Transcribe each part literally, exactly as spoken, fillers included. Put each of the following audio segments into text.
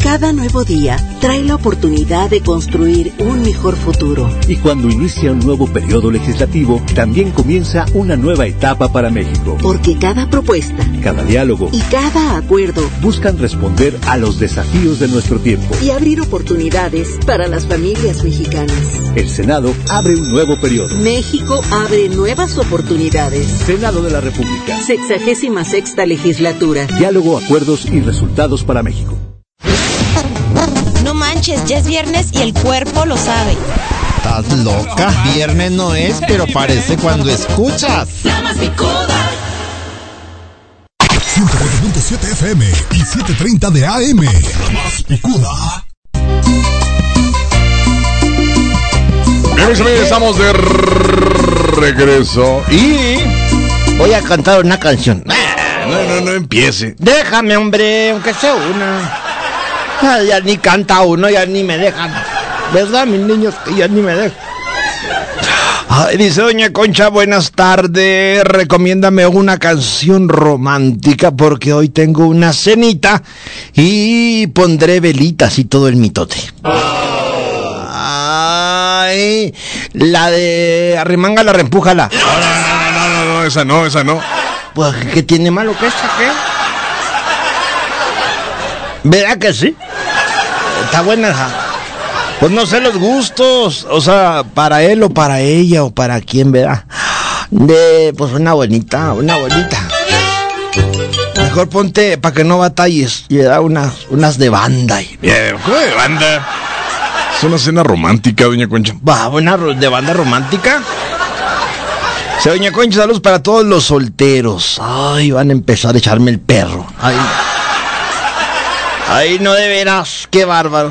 Cada nuevo día trae la oportunidad de construir un mejor futuro. Y cuando inicia un nuevo periodo legislativo, también comienza una nueva etapa para México. Porque cada propuesta, cada diálogo y cada acuerdo buscan responder a los desafíos de nuestro tiempo y abrir oportunidades para las familias mexicanas. El Senado abre un nuevo periodo. México abre nuevas oportunidades. Senado de la República. Sexagésima sexta legislatura. Diálogo, acuerdos y resultados para México. No manches, ya es viernes y el cuerpo lo sabe. ¿Estás loca? Viernes no es, pero parece cuando escuchas. La más picuda. ciento cuatro punto siete F M y setecientos treinta de A M. La más picuda. Bien, mis amigos, estamos de regreso y voy a cantar una canción. No, no, no empiece. Déjame, hombre, aunque sea una. Ah, ya ni canta uno, ya ni me dejan. ¿Verdad, mis niños? Que ya ni me dejan. Ay, dice doña Concha, buenas tardes. Recomiéndame una canción romántica porque hoy tengo una cenita y pondré velitas y todo el mitote. Ay, la de arremángala, reempújala. No, no, no, no, no, no, esa no, esa no. Pues, ¿qué tiene malo que esa, qué? ¿Verdad que sí? Está buena esa. Pues no sé los gustos, o sea, para él o para ella o para quién, ¿verdad? De, pues una bonita, una bonita. Mejor ponte para que no batalles y da unas, unas de banda. Y... Bien, ¿cómo de banda? Es una cena romántica, doña Concha. Va, una de banda romántica. Sí, doña Concha, saludos para todos los solteros. Ay, van a empezar a echarme el perro. Ay, ay, no, de veras, qué bárbaro.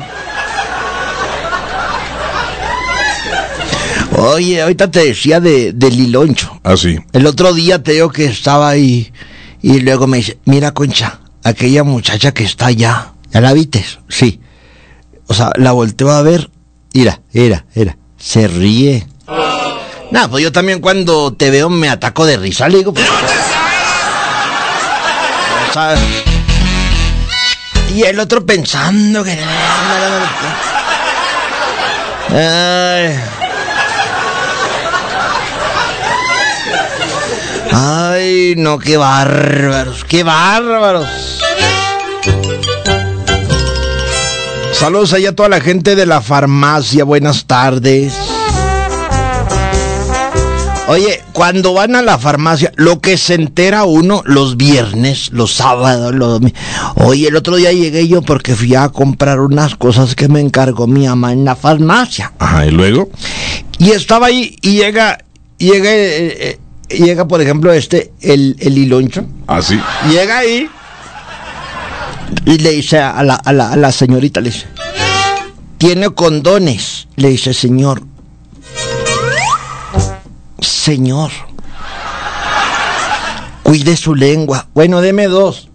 Oye, ahorita te decía de, de Liloncho. Ah, sí. El otro día te digo que estaba ahí y luego me dice, mira, Concha, aquella muchacha que está allá, ¿ya la viste? Sí. O sea, la volteo a ver, mira, mira, mira, se ríe. Nah, pues yo también cuando te veo me ataco de risa, le digo, pues, o sea, y el otro pensando que... Ay... Ay, no, qué bárbaros, qué bárbaros. Saludos allá a toda la gente de la farmacia, buenas tardes. Oye, cuando van a la farmacia, lo que se entera uno los viernes, los sábados, los... Oye, el otro día llegué yo porque fui a comprar unas cosas que me encargó mi mamá en la farmacia. Ajá, ¿y luego? Y estaba ahí y llega, llega... Eh, eh, Llega, por ejemplo, este, el, el Liloncho. Ah, sí. Llega ahí y le dice a la, a la, a la señorita, le dice, ¿tiene condones? Le dice, señor. Señor. Cuide su lengua. Bueno, deme dos.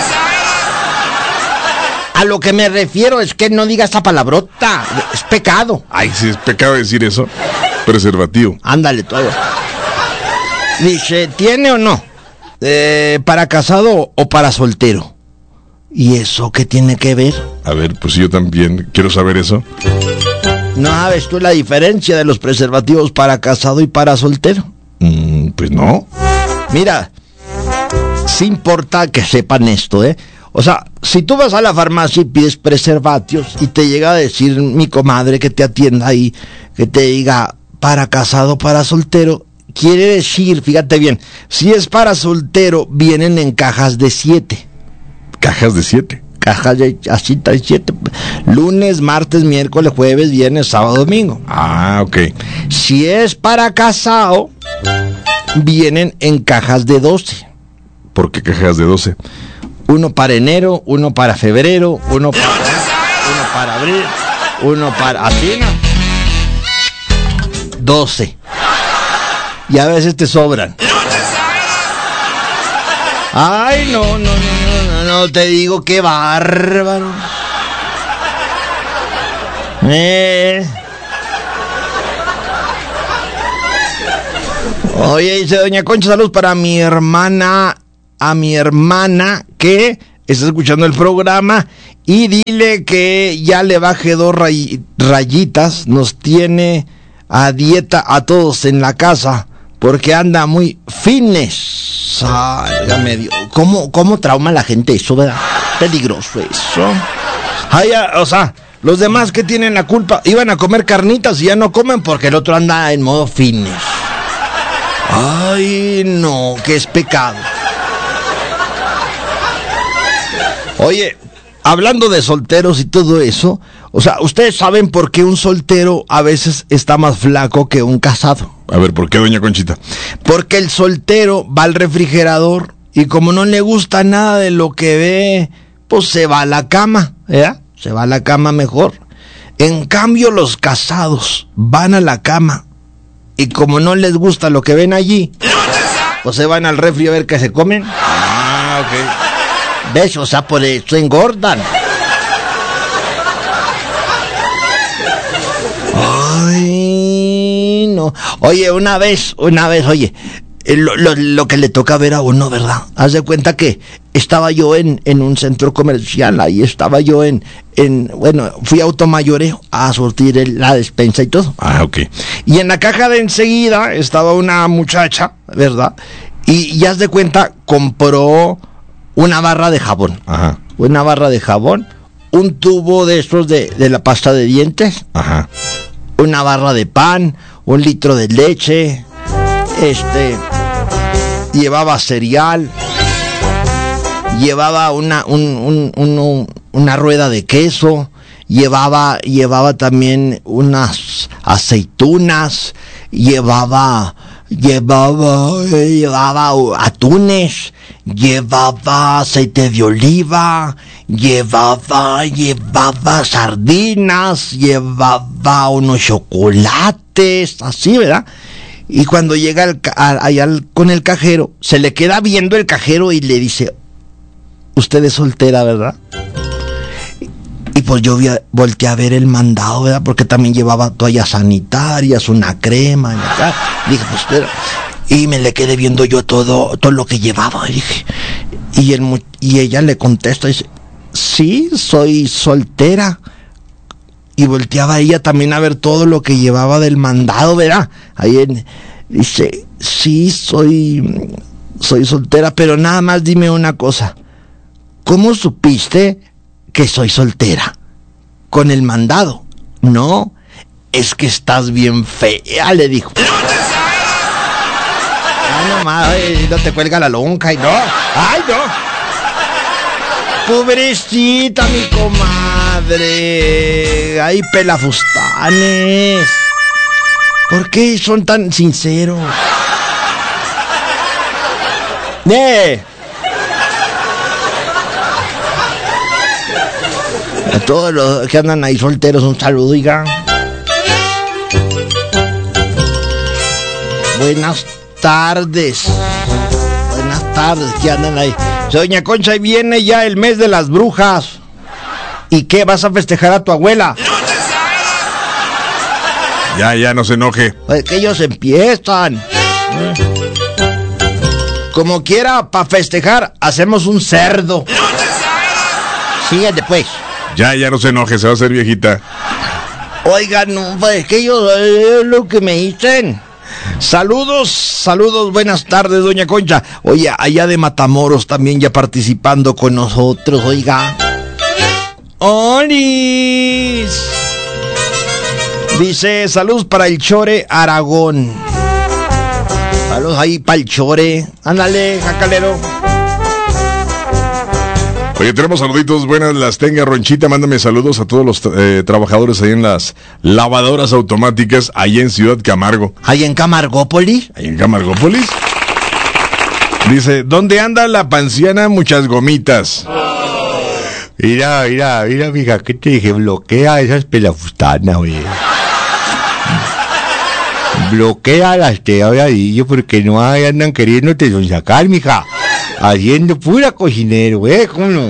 A lo que me refiero es que no diga esa palabrota. Es pecado. Ay, sí, es pecado decir eso. Preservativo. Ándale, todavía. Dice, ¿tiene o no? Eh, ¿Para casado o para soltero? ¿Y eso qué tiene que ver? A ver, pues yo también quiero saber eso. ¿No sabes tú la diferencia de los preservativos para casado y para soltero? Mm, pues no. Mira, sí importa que sepan esto, ¿eh? O sea, si tú vas a la farmacia y pides preservativos y te llega a decir mi comadre que te atienda ahí, que te diga para casado o para soltero, quiere decir, fíjate bien, si es para soltero, vienen en cajas de siete. ¿Cajas de siete? Cajas de así, de siete. Lunes, martes, miércoles, jueves, viernes, sábado, domingo. Ah, ok. Si es para casado, vienen en cajas de doce. ¿Por qué cajas de doce? Uno para enero, uno para febrero, uno para, uno para abril, uno para... Así, ¿no? doce. Y a veces te sobran. Ay, no, no, no, no, no, no, te digo, qué bárbaro. Eh. Oye, dice doña Concha, saludos para mi hermana, a mi hermana que está escuchando el programa y dile que ya le baje dos ray- rayitas, nos tiene a dieta a todos en la casa, porque anda muy fitness. Ay, ya medio. ¿Cómo, cómo trauma a la gente eso, verdad? Peligroso eso. Ay, ya, o sea, los demás que tienen la culpa, iban a comer carnitas y ya no comen porque el otro anda en modo fitness. Ay, no, que es pecado. Oye, hablando de solteros y todo eso, o sea, ¿ustedes saben por qué un soltero a veces está más flaco que un casado? A ver, ¿por qué, doña Conchita? Porque el soltero va al refrigerador y como no le gusta nada de lo que ve, pues se va a la cama, ¿verdad? Se va a la cama mejor. En cambio, los casados van a la cama y como no les gusta lo que ven allí, pues se van al refri a ver qué se comen. Ah, ok. ¿Ves? O sea, por eso engordan. Ay, no. Oye, una vez, una vez, oye, lo, lo, lo que le toca ver a uno, ¿verdad? Haz de cuenta que estaba yo en, en un centro comercial, ahí estaba yo en, en, bueno, fui a Automayoreo a surtir el, la despensa y todo. Ah, ok. Y en la caja de enseguida estaba una muchacha, ¿verdad? Y, y haz de cuenta, compró una barra de jabón. Ajá. Una barra de jabón, un tubo de estos de, de la pasta de dientes. Ajá. Una barra de pan, un litro de leche, este, llevaba cereal, llevaba una, un, un, un, una rueda de queso, llevaba, llevaba también unas aceitunas, llevaba, llevaba, llevaba atunes, llevaba aceite de oliva, llevaba, llevaba sardinas, llevaba unos chocolates, así, ¿verdad? Y cuando llega al, a, allá al, con el cajero, se le queda viendo el cajero y le dice, usted es soltera, ¿verdad? Y, y pues yo vi a, volteé a ver el mandado, ¿verdad? Porque también llevaba toallas sanitarias, una crema, ¿verdad? Dije, pues, pero... Y me le quedé viendo yo todo, todo lo que llevaba, y dije, y, el, y ella le contesta, dice, sí, soy soltera. Y volteaba ella también a ver todo lo que llevaba del mandado, ¿verdad? Ahí en, dice, sí, soy, soy soltera, pero nada más dime una cosa, ¿cómo supiste que soy soltera? Con el mandado. No, es que estás bien fea, le dijo. No más, no te cuelga la lonja y no. ¡Ay, no! Pobrecita mi comadre. Ay, pelafustanes. ¿Por qué son tan sinceros? ¡Eh! A todos los que andan ahí solteros, un saludo, oiga. Buenas tardes. Buenas tardes, ¿qué andan ahí? Doña Concha, y viene ya el mes de las brujas. ¿Y qué? ¿Vas a festejar a tu abuela? Ya, ya, no se enoje. Pues que ellos empiezan. Como quiera, para festejar, hacemos un cerdo. Síguete, pues. Ya, ya, no se enoje, se va a hacer viejita. Oigan, no, pues que ellos es lo que me dicen. Saludos, saludos, buenas tardes, doña Concha. Oye, allá de Matamoros también ya participando con nosotros, oiga. ¡Olis! Dice, saludos para el Chore Aragón. Saludos ahí para el Chore. Ándale, jacalero. Oye, tenemos saluditos, buenas las tenga, Ronchita, mándame saludos a todos los eh, trabajadores ahí en las lavadoras automáticas, ahí en Ciudad Camargo. ¿Ahí en Camargópolis? Ahí en Camargópolis. Dice, ¿dónde anda la panciana muchas gomitas? Mira, mira, mira, mija, ¿qué te dije? Bloquea esas pelafustanas, oye. Bloquea las te había dicho porque no andan queriéndote sacar, mija. Haciendo pura cocinero, ¿eh? ¿Cómo no?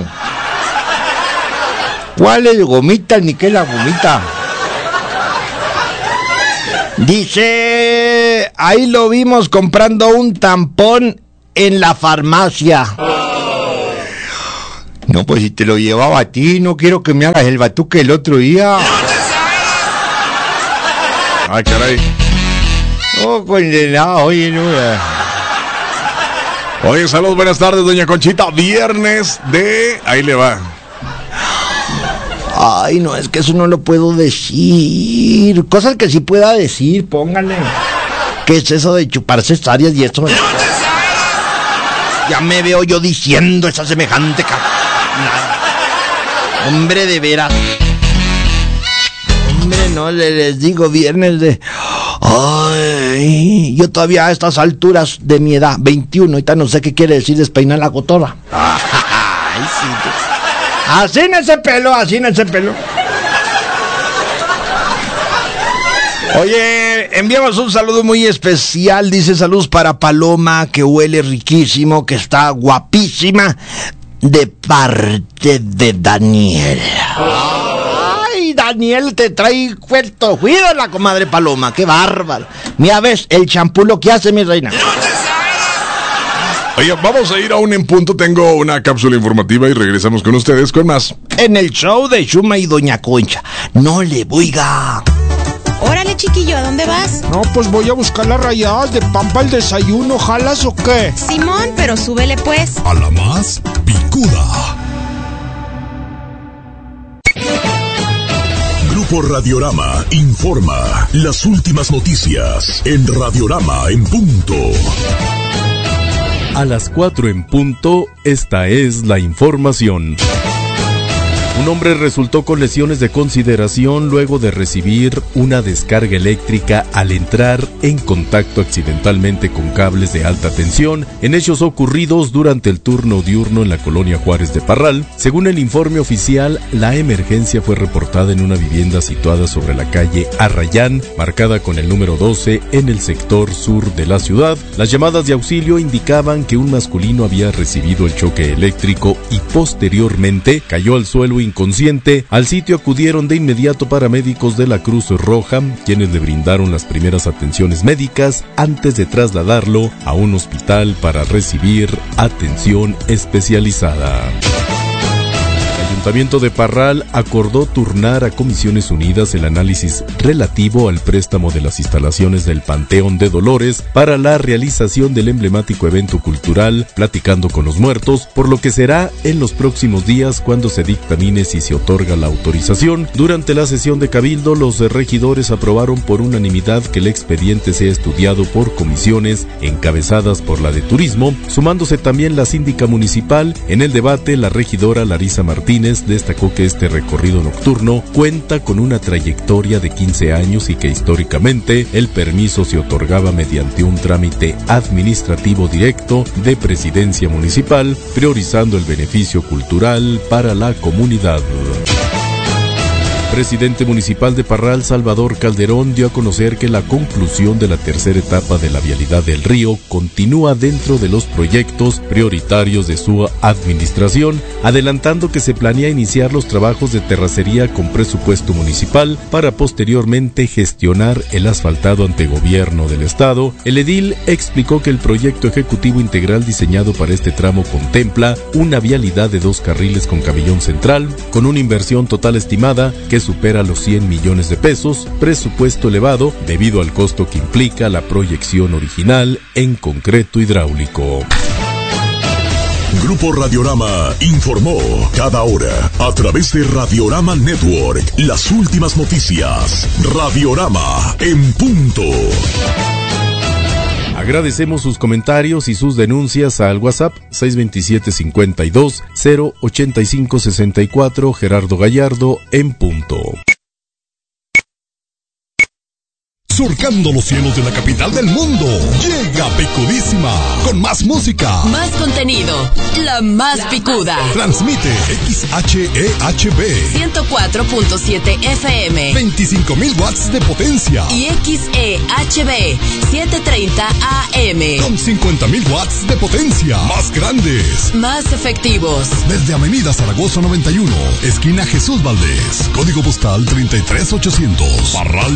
¿Cuál es gomita ni qué es la gomita? Dice, ahí lo vimos comprando un tampón en la farmacia. No, pues si te lo llevaba a ti, no quiero que me hagas el batuque el otro día. Ah, caray. Oh, condenado, oye, no. Oye, saludos, buenas tardes, doña Conchita. Viernes de... Ahí le va. Ay, no, es que eso no lo puedo decir. Cosas que sí pueda decir, póngale. ¿Qué es eso de chupar cesáreas y eso? Ya me veo yo diciendo esa semejante ca... Hombre, de veras. Hombre, no, les digo, viernes de... Ay, yo todavía a estas alturas de mi edad, veintiuno, ahorita no sé qué quiere decir despeinar la cotorra. Ay, sí. Así en ese pelo, así en ese pelo. Oye, enviamos un saludo muy especial. Dice saludos para Paloma, que huele riquísimo, que está guapísima, de parte de Daniel. Ay, Daniel, te trae fuerte cuidado la comadre Paloma, qué bárbaro. Mira, ves, el champú lo que hace, mi reina. Oye, vamos a ir a un en punto. Tengo una cápsula informativa y regresamos con ustedes con más. En el show de Chuma y Doña Concha. No le voiga. Órale, chiquillo, ¿a dónde vas? No, pues voy a buscar las rayadas de pan para el desayuno. ¿Jalas o qué? Simón, pero súbele pues. A la más picuda. Grupo Radiorama informa las últimas noticias en Radiorama en punto. A las cuatro en punto, esta es la información. Un hombre resultó con lesiones de consideración luego de recibir una descarga eléctrica al entrar en contacto accidentalmente con cables de alta tensión en hechos ocurridos durante el turno diurno en la colonia Juárez de Parral. Según el informe oficial, la emergencia fue reportada en una vivienda situada sobre la calle Arrayán, marcada con el número doce en el sector sur de la ciudad. Las llamadas de auxilio indicaban que un masculino había recibido el choque eléctrico y posteriormente cayó al suelo inconsciente. Al sitio acudieron de inmediato paramédicos de la Cruz Roja, quienes le brindaron las primeras atenciones médicas antes de trasladarlo a un hospital para recibir atención especializada. El Ayuntamiento de Parral acordó turnar a Comisiones Unidas el análisis relativo al préstamo de las instalaciones del Panteón de Dolores para la realización del emblemático evento cultural Platicando con los Muertos, por lo que será en los próximos días cuando se dictamine si se otorga la autorización. Durante la sesión de Cabildo, los regidores aprobaron por unanimidad que el expediente sea estudiado por comisiones encabezadas por la de Turismo, sumándose también la síndica municipal. En el debate, la regidora Larisa Martínez destacó que este recorrido nocturno cuenta con una trayectoria de quince años y que históricamente el permiso se otorgaba mediante un trámite administrativo directo de presidencia municipal, priorizando el beneficio cultural para la comunidad. El presidente municipal de Parral, Salvador Calderón, dio a conocer que la conclusión de la tercera etapa de la vialidad del río continúa dentro de los proyectos prioritarios de su administración, adelantando que se planea iniciar los trabajos de terracería con presupuesto municipal para posteriormente gestionar el asfaltado ante gobierno del estado. El edil explicó que el proyecto ejecutivo integral diseñado para este tramo contempla una vialidad de dos carriles con camellón central, con una inversión total estimada que supera los cien millones de pesos, presupuesto elevado debido al costo que implica la proyección original en concreto hidráulico. Grupo Radiorama informó cada hora a través de Radiorama Network las últimas noticias. Radiorama en punto. Agradecemos sus comentarios y sus denuncias al WhatsApp seis dos siete, cinco dos, cero ocho cinco seis cuatro, Gerardo Gallardo en punto. Surcando los cielos de la capital del mundo, llega Picudísima, con más música, más contenido, la más picuda. Transmite X H E H B ciento cuatro punto siete F M, veinticinco mil watts de potencia, y X E H B setecientos treinta A M con cincuenta mil watts de potencia, más grandes, más efectivos. Desde Avenida Zaragoza noventa y uno, esquina Jesús Valdés, código postal treinta y tres ochocientos, Parral,